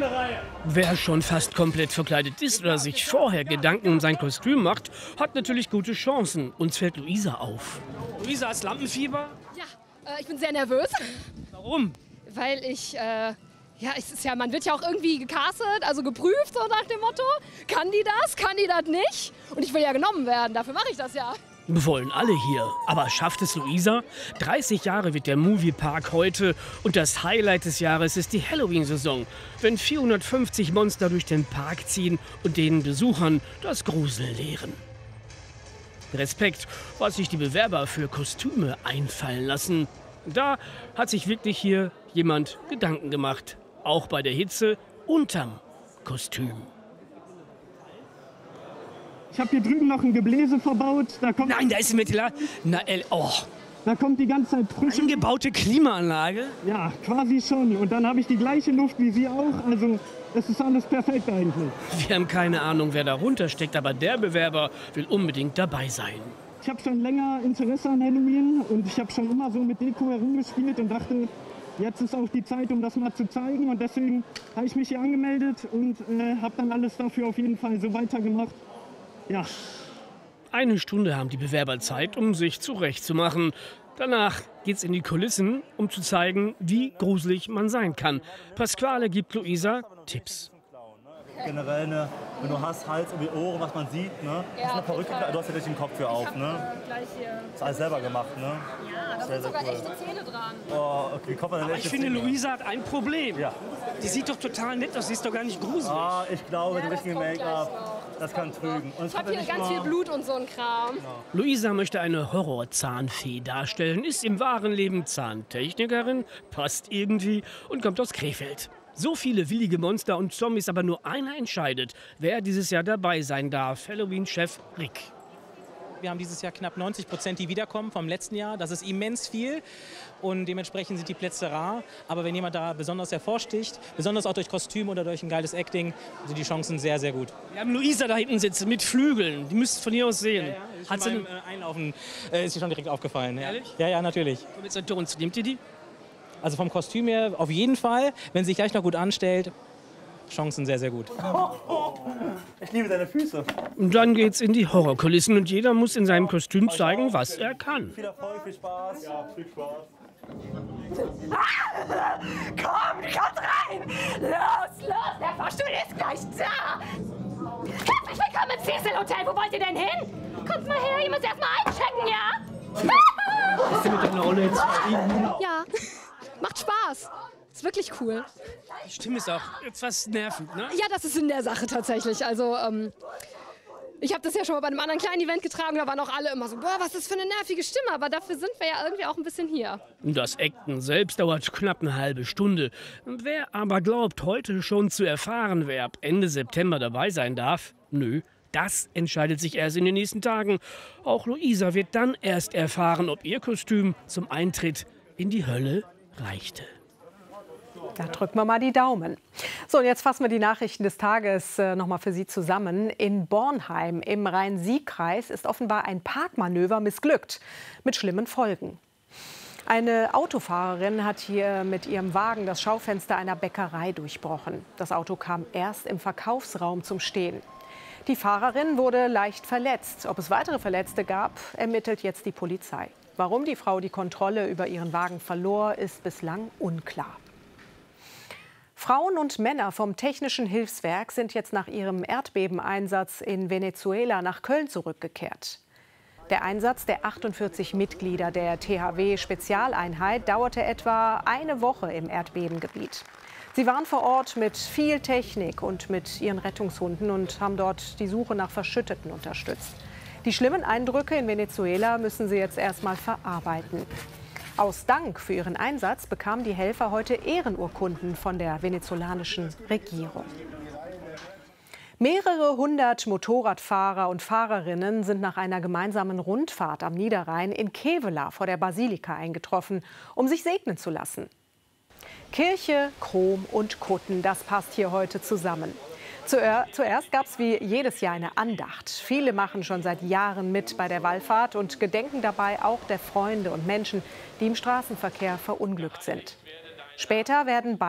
Wer schon fast komplett verkleidet ist oder sich vorher Gedanken um sein Kostüm macht, hat natürlich gute Chancen. Uns fällt Luisa auf. Luisa, hast Lampenfieber? Ja, ich bin sehr nervös. Warum? Weil man wird ja auch irgendwie gecastet, also geprüft, so nach dem Motto. Kann die das nicht? Und ich will ja genommen werden, dafür mache ich das ja. Wollen alle hier. Aber schafft es Luisa? 30 Jahre wird der Moviepark heute und das Highlight des Jahres ist die Halloween-Saison. Wenn 450 Monster durch den Park ziehen und den Besuchern das Gruseln lehren. Respekt, was sich die Bewerber für Kostüme einfallen lassen. Da hat sich wirklich hier jemand Gedanken gemacht. Auch bei der Hitze unterm Kostüm. Ich habe hier drüben noch ein Gebläse verbaut. Nein, da ist ein Ventilator. Da kommt die ganze Zeit frische. Eingebaute Klimaanlage? Ja, quasi schon. Und dann habe ich die gleiche Luft wie Sie auch. Also es ist alles perfekt eigentlich. Wir haben keine Ahnung, wer darunter steckt, aber der Bewerber will unbedingt dabei sein. Ich habe schon länger Interesse an Halloween und ich habe schon immer so mit Deko herumgespielt und dachte, jetzt ist auch die Zeit, um das mal zu zeigen. Und deswegen habe ich mich hier angemeldet und habe dann alles dafür auf jeden Fall so weitergemacht. Ja. Eine Stunde haben die Bewerber Zeit, um sich zurechtzumachen. Danach geht's in die Kulissen, um zu zeigen, wie gruselig man sein kann. Pasquale gibt Luisa Tipps. Generell, wenn du hast Hals um die Ohren, was man sieht, ne? Ja, ist eine Perücke, du hast ja nicht den Kopf für auf, ne? Das ist alles selber gemacht, ne? Ja, da sind sogar echte Zähne dran. Oh, okay, kommt man Aber ich finde, Luisa hat ein Problem. Ja. Die sieht doch total nett aus, sie ist doch gar nicht gruselig. Ah, ich glaube, die richtige Make-up, das kann trügen. Und ich habe hier ganz viel Blut und so ein Kram. Genau. Luisa möchte eine Horrorzahnfee darstellen, ist im wahren Leben Zahntechnikerin, passt irgendwie und kommt aus Krefeld. So viele willige Monster und Zombies, aber nur einer entscheidet, wer dieses Jahr dabei sein darf. Halloween-Chef Rick. Wir haben dieses Jahr knapp 90%, die wiederkommen vom letzten Jahr. Das ist immens viel und dementsprechend sind die Plätze rar. Aber wenn jemand da besonders hervorsticht, besonders auch durch Kostüm oder durch ein geiles Acting, sind die Chancen sehr, sehr gut. Wir haben Luisa da hinten sitzen mit Flügeln. Die müsst ihr von hier aus sehen. Ja, hat sie beim Einlaufen ist sie schon direkt aufgefallen. Ja. Ehrlich? Ja, natürlich. Und jetzt zu uns, nehmt ihr die? Also vom Kostüm her auf jeden Fall. Wenn sie sich gleich noch gut anstellt, Chancen sehr, sehr gut. Ich liebe deine Füße. Und dann geht's in die Horrorkulissen und jeder muss in seinem Kostüm zeigen, was er kann. Viel Erfolg, viel Spaß. Ja, viel Spaß. Kommt rein! Los, der Fahrstuhl ist gleich da! Herzlich willkommen im Cecil Hotel, wo wollt ihr denn hin? Kommt mal her, ihr müsst erst mal einchecken, ja? Ist denn mit deiner Rolle jetzt zufrieden? Ja, macht Spaß. Ist wirklich cool. Die Stimme ist auch etwas nervend, ne? Ja, das ist in der Sache tatsächlich. Also, ich habe das ja schon mal bei einem anderen kleinen Event getragen, da waren auch alle immer so, boah, was ist das für eine nervige Stimme, aber dafür sind wir ja irgendwie auch ein bisschen hier. Das Acten selbst dauert knapp eine halbe Stunde. Wer aber glaubt, heute schon zu erfahren, wer ab Ende September dabei sein darf, nö, das entscheidet sich erst in den nächsten Tagen. Auch Luisa wird dann erst erfahren, ob ihr Kostüm zum Eintritt in die Hölle reichte. Da drücken wir mal die Daumen. So, und jetzt fassen wir die Nachrichten des Tages noch mal für Sie zusammen. In Bornheim im Rhein-Sieg-Kreis ist offenbar ein Parkmanöver missglückt, mit schlimmen Folgen. Eine Autofahrerin hat hier mit ihrem Wagen das Schaufenster einer Bäckerei durchbrochen. Das Auto kam erst im Verkaufsraum zum Stehen. Die Fahrerin wurde leicht verletzt. Ob es weitere Verletzte gab, ermittelt jetzt die Polizei. Warum die Frau die Kontrolle über ihren Wagen verlor, ist bislang unklar. Frauen und Männer vom Technischen Hilfswerk sind jetzt nach ihrem Erdbebeneinsatz in Venezuela nach Köln zurückgekehrt. Der Einsatz der 48 Mitglieder der THW-Spezialeinheit dauerte etwa eine Woche im Erdbebengebiet. Sie waren vor Ort mit viel Technik und mit ihren Rettungshunden und haben dort die Suche nach Verschütteten unterstützt. Die schlimmen Eindrücke in Venezuela müssen sie jetzt erstmal verarbeiten. Aus Dank für ihren Einsatz bekamen die Helfer heute Ehrenurkunden von der venezolanischen Regierung. Mehrere hundert Motorradfahrer und Fahrerinnen sind nach einer gemeinsamen Rundfahrt am Niederrhein in Kevela vor der Basilika eingetroffen, um sich segnen zu lassen. Kirche, Chrom und Kutten, das passt hier heute zusammen. Zuerst gab es wie jedes Jahr eine Andacht. Viele machen schon seit Jahren mit bei der Wallfahrt und gedenken dabei auch der Freunde und Menschen, die im Straßenverkehr verunglückt sind. Später werden